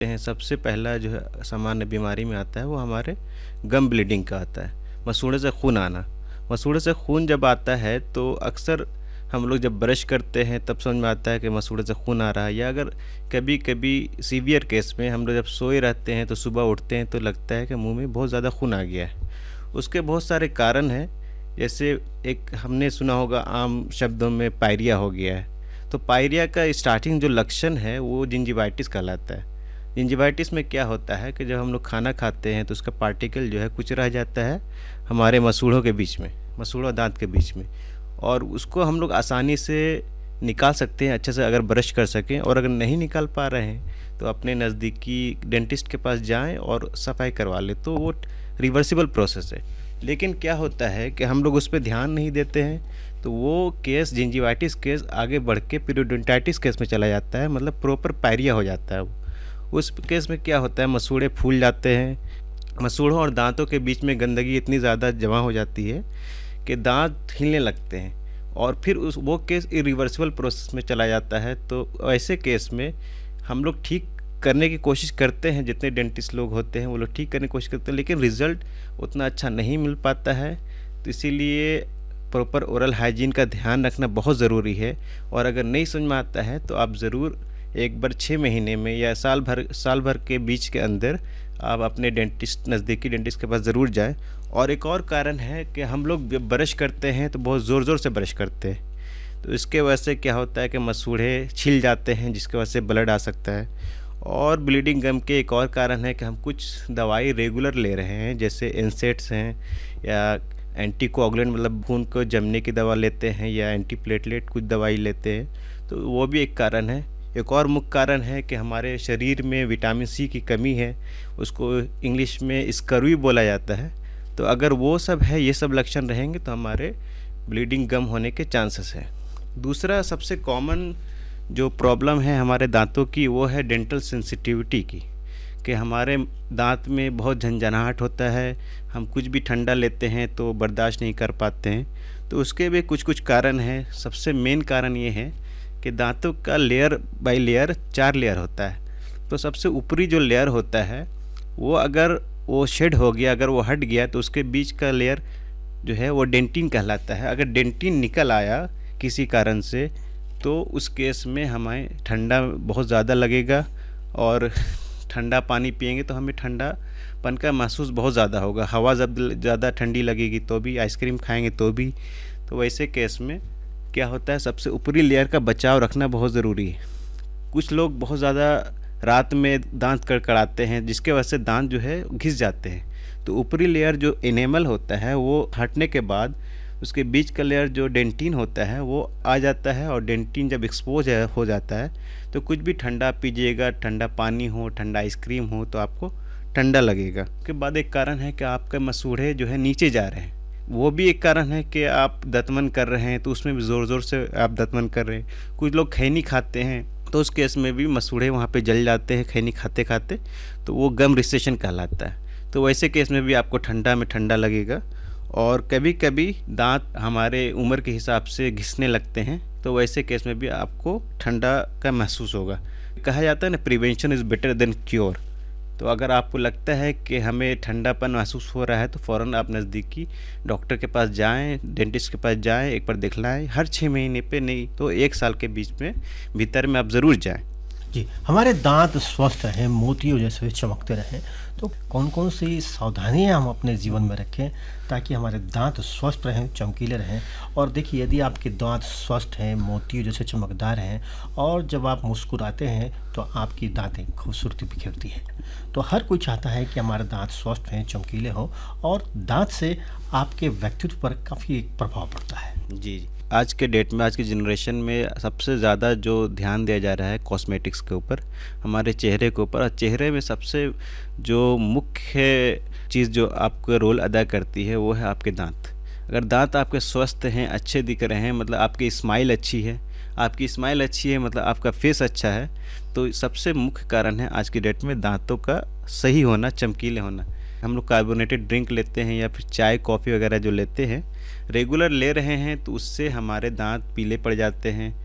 हैं, सबसे पहला जो है सामान्य बीमारी में आता है वो हमारे गम ब्लीडिंग का आता है, मसूड़े से खून आना। मसूड़े से खून जब आता है तो अक्सर हम लोग जब ब्रश करते हैं तब समझ में आता है कि मसूड़े से खून आ रहा है, या अगर कभी कभी सीवियर केस में हम लोग जब सोए रहते हैं तो सुबह उठते हैं तो लगता है कि मुंह में बहुत ज़्यादा खून आ गया है। उसके बहुत सारे कारण हैं, जैसे एक हमने सुना होगा आम शब्दों में पायरिया हो गया है। तो पायरिया का स्टार्टिंग जो लक्षण है वो जिंजिवाइटिस कहलाता है। जिंजिवाइटिस में क्या होता है कि जब हम लोग खाना खाते हैं तो उसका पार्टिकल जो है कुछ रह जाता है हमारे मसूड़ों के बीच में, मसूड़ और दांत के बीच में, और उसको हम लोग आसानी से निकाल सकते हैं अच्छे से अगर ब्रश कर सकें। और अगर नहीं निकाल पा रहे हैं तो अपने नज़दीकी डेंटिस्ट के पास जाएं और सफाई करवा लें, तो वो रिवर्सिबल प्रोसेस है। लेकिन क्या होता है कि हम लोग उस पर ध्यान नहीं देते हैं, तो वो केस जिंजिवाइटिस केस आगे बढ़ के पीरियोडोंटाइटिस केस में चला जाता है, मतलब प्रॉपर पायरिया हो जाता है वो। उस केस में क्या होता है, मसूड़े फूल जाते हैं, मसूड़ों और दांतों के बीच में गंदगी इतनी ज़्यादा जमा हो जाती है कि दांत हिलने लगते हैं, और फिर उस वो केस इरिवर्सिबल प्रोसेस में चला जाता है। तो ऐसे केस में हम लोग ठीक करने की कोशिश करते हैं, जितने डेंटिस्ट लोग होते हैं वो लोग ठीक करने की कोशिश करते हैं, लेकिन रिज़ल्ट उतना अच्छा नहीं मिल पाता है। तो इसीलिए प्रॉपर ओरल हाइजीन का ध्यान रखना बहुत ज़रूरी है। और अगर नहीं समझ में आता है तो आप ज़रूर एक बार 6 महीने में या साल भर के बीच के अंदर आप अपने डेंटिस्ट, नज़दीकी डेंटिस्ट के पास ज़रूर जाएं। और एक और कारण है कि हम लोग जब ब्रश करते हैं तो बहुत ज़ोर ज़ोर से ब्रश करते हैं, तो इसके वजह से क्या होता है कि मसूड़े छिल जाते हैं, जिसकी वजह से ब्लड आ सकता है। और ब्लीडिंग गम के एक और कारण है कि हम कुछ दवाई रेगुलर ले रहे हैं, जैसे एनसेड्स हैं या एंटी कोआगुलेंट मतलब खून को जमने की दवा लेते हैं, या एंटी प्लेटलेट कुछ दवाई लेते हैं, तो वो भी एक कारण है। एक और मुख्य कारण है कि हमारे शरीर में विटामिन सी की कमी है, उसको इंग्लिश में स्कर्वी बोला जाता है। तो अगर वो सब है, ये सब लक्षण रहेंगे तो हमारे ब्लीडिंग गम होने के चांसेस हैं। दूसरा सबसे कॉमन जो प्रॉब्लम है हमारे दांतों की वो है डेंटल सेंसिटिविटी की, कि हमारे दांत में बहुत झंझनाहट होता है, हम कुछ भी ठंडा लेते हैं तो बर्दाश्त नहीं कर पाते हैं। तो उसके भी कुछ कुछ कारण हैं। सबसे मेन कारण ये है कि दांतों का लेयर बाय लेयर 4 लेयर होता है। तो सबसे ऊपरी जो लेयर होता है वो अगर वो शेड हो गया, अगर वो हट गया, तो उसके बीच का लेयर जो है वो डेंटिन कहलाता है। अगर डेंटिन निकल आया किसी कारण से तो उस केस में हमें ठंडा बहुत ज़्यादा लगेगा, और ठंडा पानी पिएंगे तो हमें ठंडापन का महसूस बहुत ज़्यादा होगा। हवा जब ज़्यादा ठंडी लगेगी तो भी, आइसक्रीम खाएंगे तो भी। तो वैसे केस में क्या होता है, सबसे ऊपरी लेयर का बचाव रखना बहुत ज़रूरी है। कुछ लोग बहुत ज़्यादा रात में दांत कड़कड़ाते हैं, जिसके वजह से दांत जो है घिस जाते हैं। तो ऊपरी लेयर जो एनेमल होता है वो हटने के बाद उसके बीच का लेयर जो डेंटिन होता है वो आ जाता है, और डेंटिन जब एक्सपोज हो जाता है तो कुछ भी ठंडा पीजिएगा, ठंडा पानी हो, ठंडा आइसक्रीम हो, तो आपको ठंडा लगेगा। उसके बाद एक कारण है कि आपके मसूड़े जो है नीचे जा रहे हैं, वो भी एक कारण है कि आप दतमन कर रहे हैं तो उसमें भी ज़ोर ज़ोर से आप दतमन कर रहे हैं। कुछ लोग खैनी खाते हैं तो उस केस में भी मसूड़े वहाँ पे जल जाते हैं खैनी खाते खाते, तो वो गम रिसेशन कहलाता है। तो वैसे केस में भी आपको ठंडा में ठंडा लगेगा। और कभी कभी दांत हमारे उम्र के हिसाब से घिसने लगते हैं, तो वैसे केस में भी आपको ठंडा का महसूस होगा। कहा जाता है ना, prevention is better than cure. तो अगर आपको लगता है कि हमें ठंडापन महसूस हो रहा है तो फ़ौरन आप नज़दीकी डॉक्टर के पास जाएं, डेंटिस्ट के पास जाएं, एक बार दिखलाएं। हर 6 महीने पे नहीं तो 1 साल के बीच में भीतर में आप ज़रूर जाएं। जी, हमारे दांत स्वस्थ रहें, मोतियों जैसे चमकते रहें, तो कौन कौन सी सावधानियां हम अपने जीवन में रखें ताकि हमारे दांत स्वस्थ रहें, चमकीले रहें। और देखिए, यदि आपके दांत स्वस्थ हैं, मोतियों जैसे चमकदार हैं, और जब आप मुस्कुराते हैं तो आपकी दांतें खूबसूरती बिखेरती हैं। तो हर कोई चाहता है कि हमारे दांत स्वस्थ हैं, चमकीले हों, और दांत से आपके व्यक्तित्व पर काफ़ी एक प्रभाव पड़ता है। जी, आज के डेट में, आज की जनरेशन में सबसे ज़्यादा जो ध्यान दिया जा रहा है कॉस्मेटिक्स के ऊपर, हमारे चेहरे के ऊपर। चेहरे में सबसे जो मुख्य चीज़ जो आपका रोल अदा करती है वो है आपके दांत। अगर दांत आपके स्वस्थ हैं, अच्छे दिख रहे हैं, मतलब आपकी स्माइल अच्छी है, आपकी स्माइल अच्छी है मतलब आपका फेस अच्छा है, तो सबसे मुख्य कारण है आज की डेट में दांतों का सही होना, चमकीले होना। हम लोग कार्बोनेटेड ड्रिंक लेते हैं या फिर चाय कॉफ़ी वगैरह जो लेते हैं, रेगुलर ले रहे हैं, तो उससे हमारे दांत पीले पड़ जाते हैं।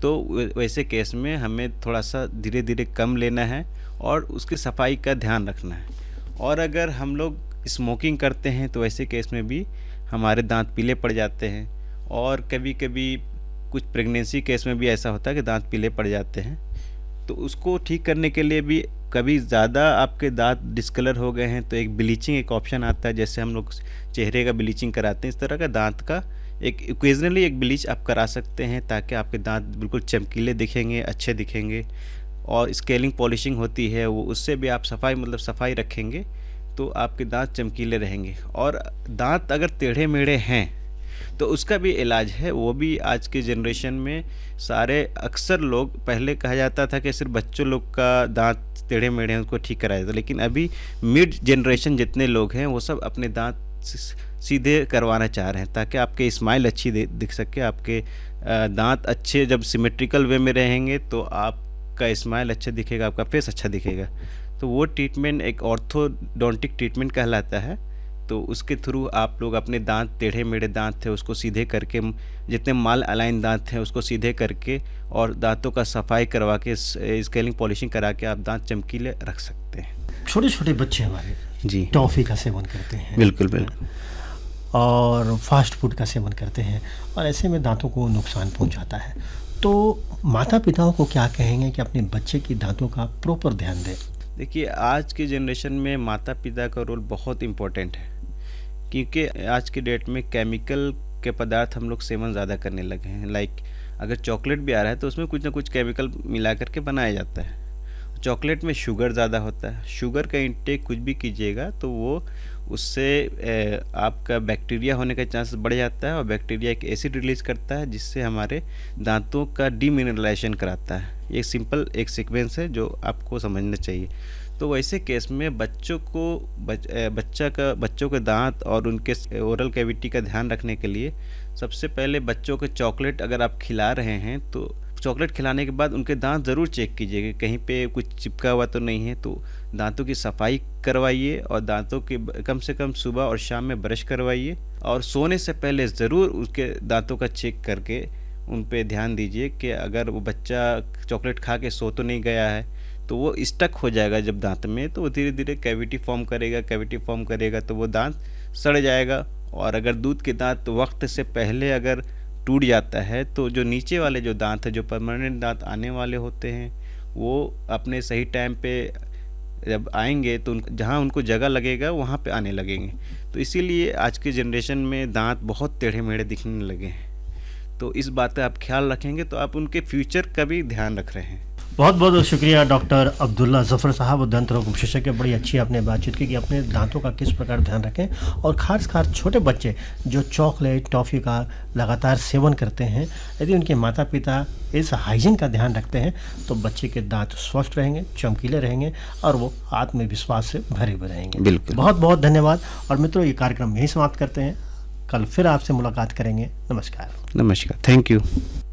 तो वैसे केस में हमें थोड़ा सा धीरे धीरे कम लेना है और उसकी सफाई का ध्यान रखना है। और अगर हम लोग स्मोकिंग करते हैं तो वैसे केस में भी हमारे दांत पीले पड़ जाते हैं। और कभी कभी कुछ प्रेगनेंसी केस में भी ऐसा होता है कि दांत पीले पड़ जाते हैं। तो उसको ठीक करने के लिए भी कभी ज़्यादा आपके दांत डिस्कलर हो गए हैं तो एक ब्लीचिंग एक ऑप्शन आता है, जैसे हम लोग चेहरे का ब्लीचिंग कराते हैं, इस तरह का दांत का एक ओकेजनली एक ब्लीच आप करा सकते हैं, ताकि आपके दांत बिल्कुल चमकीले दिखेंगे, अच्छे दिखेंगे। और स्केलिंग पॉलिशिंग होती है, वो उससे भी आप सफाई रखेंगे तो आपके दांत चमकीले रहेंगे। और दांत अगर टेढ़े मेढ़े हैं तो उसका भी इलाज है, वो भी आज के जनरेशन में सारे अक्सर लोग, पहले कहा जाता था कि सिर्फ बच्चों लोग का दांत टेढ़े मेढ़े हैं उसको ठीक कराया जाता, लेकिन अभी मिड जनरेशन जितने लोग हैं वो सब अपने दांत सीधे करवाना चाह रहे हैं, ताकि आपके स्माइल अच्छी दिख सके। आपके दांत अच्छे जब सिमेट्रिकल वे में रहेंगे तो आपका स्माइल अच्छा दिखेगा, आपका फेस अच्छा दिखेगा। तो वो ट्रीटमेंट एक ऑर्थोडोंटिक ट्रीटमेंट कहलाता है। तो उसके थ्रू आप लोग अपने दांत, टेढ़े मेढ़े दांत थे उसको सीधे करके, जितने माल अलाइन दांत हैं उसको सीधे करके और दांतों का सफाई करवा के स्केलिंग पॉलिशिंग करा के आप दांत चमकीले रख सकते हैं। छोटे छोटे बच्चे हमारे जी टॉफ़ी का सेवन करते हैं, बिल्कुल बिल्कुल, और फास्ट फूड का सेवन करते हैं, और ऐसे में दांतों को नुकसान पहुंचाता है। तो माता पिताओं को क्या कहेंगे कि अपने बच्चे की दांतों का प्रॉपर ध्यान दें? देखिए, आज के जनरेशन में माता पिता का रोल बहुत इम्पोर्टेंट है, क्योंकि आज के डेट में केमिकल के पदार्थ हम लोग सेवन ज़्यादा करने लगे हैं। लाइक अगर चॉकलेट भी आ रहा है तो उसमें कुछ ना कुछ केमिकल मिला करके बनाया जाता है। चॉकलेट में शुगर ज़्यादा होता है। शुगर का इंटेक कुछ भी कीजिएगा तो वो उससे आपका बैक्टीरिया होने का चांस बढ़ जाता है, और बैक्टीरिया एक एसिड रिलीज़ करता है जिससे हमारे दांतों का डीमिनरलाइजेशन कराता है। ये सिंपल एक सीक्वेंस है जो आपको समझना चाहिए। तो वैसे केस में बच्चों के दांत और उनके ओरल कैविटी का ध्यान रखने के लिए सबसे पहले बच्चों को चॉकलेट अगर आप खिला रहे हैं तो चॉकलेट खिलाने के बाद उनके दांत ज़रूर चेक कीजिएगा, कहीं पे कुछ चिपका हुआ तो नहीं है। तो दांतों की सफाई करवाइए और दांतों की कम से कम सुबह और शाम में ब्रश करवाइए, और सोने से पहले ज़रूर उसके दांतों का चेक करके उन पे ध्यान दीजिए कि अगर वो बच्चा चॉकलेट खा के सो तो नहीं गया है, तो वो स्टक हो जाएगा जब दांत में, तो वो धीरे धीरे कैविटी फॉर्म करेगा तो वो दांत सड़ जाएगा। और अगर दूध के दांत वक्त से पहले अगर टूट जाता है तो जो नीचे वाले जो दांत है, जो परमानेंट दांत आने वाले होते हैं, वो अपने सही टाइम पे जब आएंगे तो जहाँ उनको जगह लगेगा वहाँ पे आने लगेंगे। तो इसीलिए आज के जनरेशन में दांत बहुत टेढ़े मेढ़े दिखने लगे हैं। तो इस बात का आप ख्याल रखेंगे तो आप उनके फ्यूचर का भी ध्यान रख रहे हैं। बहुत बहुत शुक्रिया डॉक्टर अब्दुल्ला ज़फ़र साहब, दंत रोग विशेषज्ञ। बड़ी अच्छी आपने बातचीत की कि अपने दांतों का किस प्रकार ध्यान रखें, और खासकर छोटे बच्चे जो चॉकलेट टॉफ़ी का लगातार सेवन करते हैं, यदि उनके माता पिता इस हाइजीन का ध्यान रखते हैं तो बच्चे के दांत स्वस्थ रहेंगे, चमकीले रहेंगे, और वो आत्मविश्वास से भरे हुए रहेंगे। बिल्कुल, बहुत बहुत धन्यवाद। और मित्रों, ये कार्यक्रम यहीं समाप्त करते हैं। कल फिर आपसे मुलाकात करेंगे। नमस्कार। Thank you.